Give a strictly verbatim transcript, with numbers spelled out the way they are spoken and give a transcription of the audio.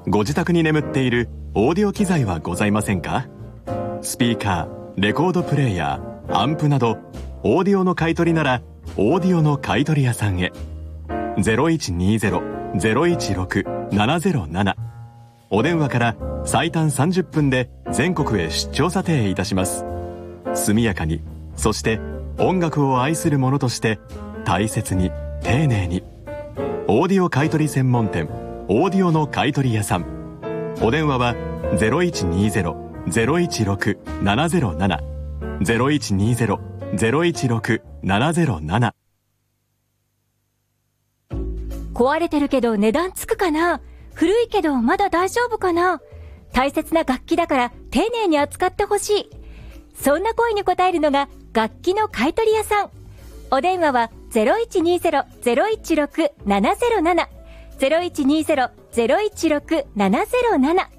ご自宅に眠っているオーディオ機材はございませんか？スピーカー、レコードプレーヤー、アンプなどオーディオの買い取りならオーディオの買い取り屋さんへ。 ゼロいちにゼロ ゼロいちろく ななゼロなな お電話から最短さんじゅっぷんで全国へ出張査定いたします。速やかに、そして音楽を愛する者として大切に丁寧に。オーディオ買取専門店オーディオの買取屋さん。お電話は ゼロいちにゼロ ゼロいちろく ななゼロなな ゼロいちにゼロ ゼロいちろく ななゼロなな。 壊れてるけど値段つくかな、古いけどまだ大丈夫かな、大切な楽器だから丁寧に扱ってほしい。そんな声に応えるのが楽器の買取屋さん。お電話は ゼロいちにゼロ ゼロいちろく ななゼロなな ゼロいちにゼロ ゼロいちろく ななゼロなな。